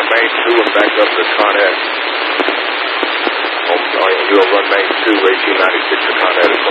main 2 and back up to Con Ed. You'll run main 2, 1896 to Con Ed.